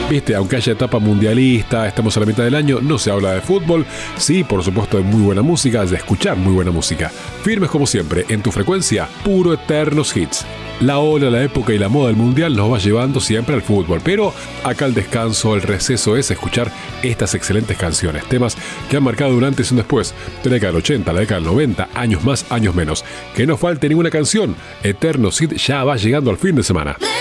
Viste, aunque haya etapa mundialista, estamos a la mitad del año, no se habla de fútbol. Sí, por supuesto, de muy buena música, de escuchar muy buena música. Firmes como siempre, en tu frecuencia, puro eternos hits. La ola, la época y la moda del mundial nos va llevando siempre al fútbol, pero acá el descanso, el receso es escuchar estas excelentes canciones, temas que han marcado un antes y un después, de la década del 80, la década del 90, años más, años menos. Que no falte ninguna canción, Eternos Hits ya va llegando al fin de semana.